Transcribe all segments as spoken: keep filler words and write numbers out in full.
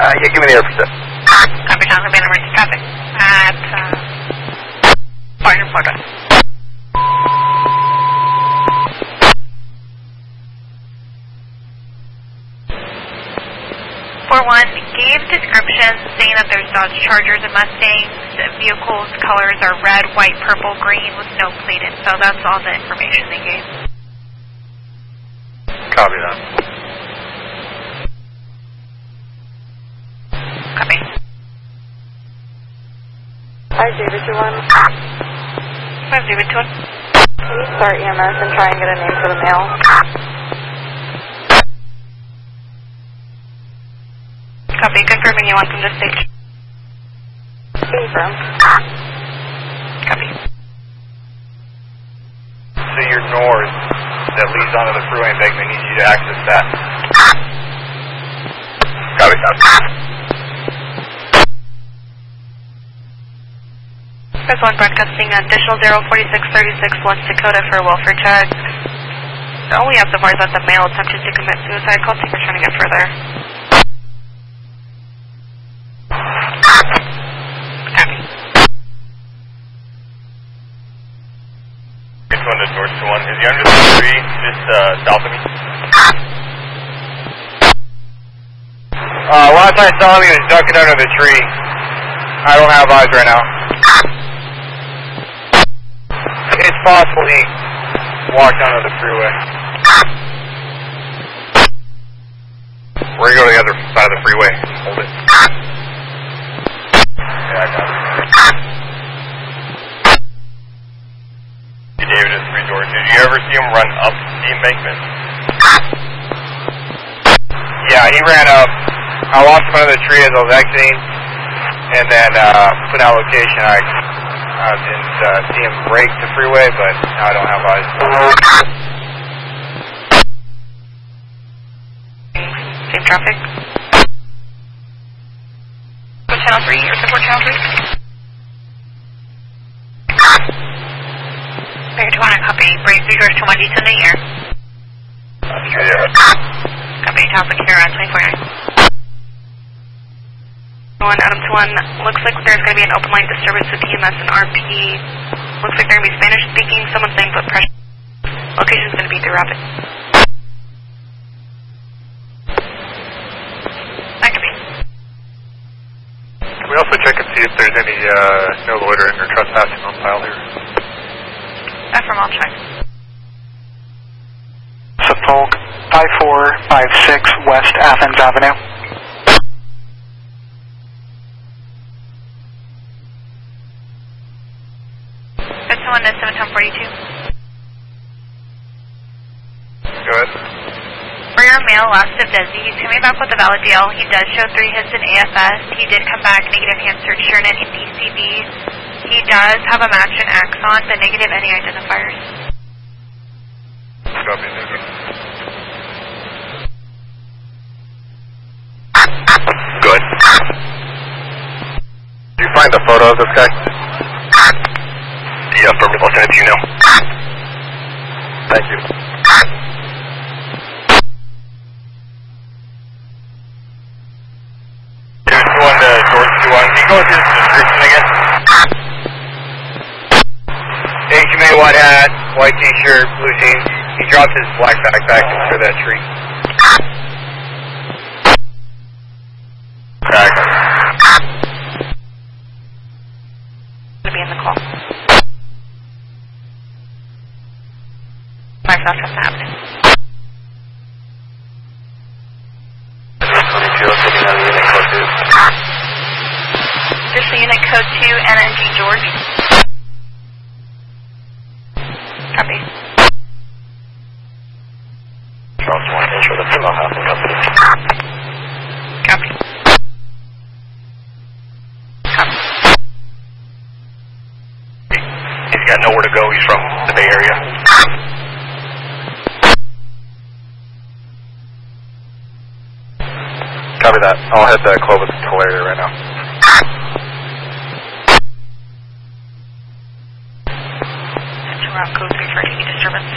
Uh, yeah, give me the air percent. Copy, John. Command emergency traffic at uh, Barton, Florida. four one gave descriptions saying that there's Dodge Chargers and Mustangs. The vehicles' colors are red, white, purple, green with no plated. So that's all the information they gave. Copy that. Copy. Hi, David two one. Five David two one. Can you start E M S and try and get a name for the mail? Copy. Confirming you want them to stage. Confirm. Copy. So your north that leads onto the freeway embankment needs you to access that. Copy, copy. First one broadcasting additional zero four six three six West Dakota for a welfare check. All we have so far is that the male attempted to commit suicide. Call see if we're trying to get further. One to North two one. Is he under the tree just uh, south of me? Uh, last I saw him, he was ducking under the tree. I don't have eyes right now. It's possible he walked under the freeway. We're going to go to the other side of the freeway. Hold it. Yeah, I got it. David is three George. Did you ever see him run up the embankment? Yeah, he ran up. I lost him under the tree as I was exiting, and then uh, put out location. I, I didn't uh, see him break the freeway, but now I don't have eyes. Same traffic. Go channel three or support channel three. Bear two one, copy. Brave three George two one, descend in the air. Copy, traffic here on twenty-four nine. one, Adam two one, looks like there's going to be an open line disturbance with E M S and R P. Looks like they're going to be Spanish speaking. Someone's saying put pressure. Location's going to be through Rapid. That could be. Can we also check and see if there's any uh, no loitering or trespassing on file here? That's from all check. Suffolk, five four five six West Athens Avenue. That's the one that's seven ten forty-two. Go ahead. For your mail, last of Desi, he's coming back with a valid deal. He does show three hits in A F S. He did come back negative hand search sure and P C B. He does have a match in Axon, but negative any identifiers. Copy, thank you. Good. Did you find the photo of this guy? Yeah, perfect. I'll send it to you now. Thank you. Two two one to George two one. Can you go into his description again? H M A white hat, white t-shirt, blue jeans. He dropped his black backpack into that tree. Crack. To be in the call. Five South Trust Avenue. Just the unit code two, N N G George. Copy. Charles one, ensure the full half of company. Copy. Copy. He's got nowhere to go. He's from the Bay Area. Copy that. I'll head to Clovis and Tulare right now. Central route code three for any disturbance.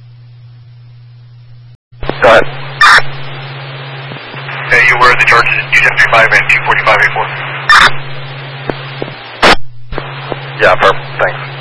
Go ahead. Hey, you were the charges two seven three five and two forty-five eight four. Yeah, perfect. Thanks.